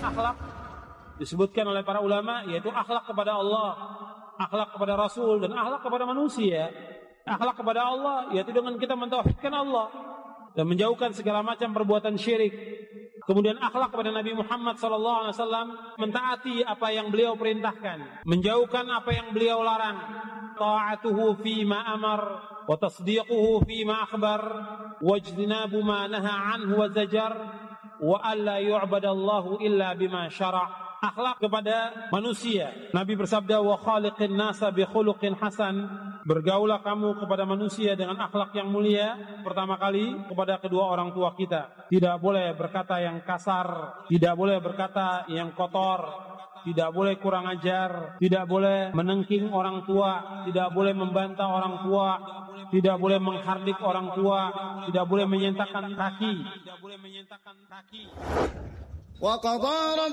akhlak disebutkan oleh para ulama, yaitu akhlak kepada Allah, akhlak kepada Rasul, dan akhlak kepada manusia. Akhlak kepada Allah yaitu dengan kita mentauhidkan Allah dan menjauhkan segala macam perbuatan syirik. Kemudian akhlak kepada Nabi Muhammad SAW, mentaati apa yang beliau perintahkan, menjauhkan apa yang beliau larang. Ta'atuhu fima amar wa tasdiquhu fima akhbar wajtinabu ma naha anhu wa zajar wa alla yu'badallahu illa bima syara'. Akhlak kepada manusia, Nabi bersabda, wa khaliqin nasa bi khuluqin hasan, bergaulah kamu kepada manusia dengan akhlak yang mulia. Pertama kali kepada kedua orang tua kita, tidak boleh berkata yang kasar, tidak boleh berkata yang kotor, tidak boleh kurang ajar, tidak boleh menengking orang tua, tidak boleh membantah orang tua, tidak boleh menghardik orang tua, tidak boleh menyentakkan kaki. وقضى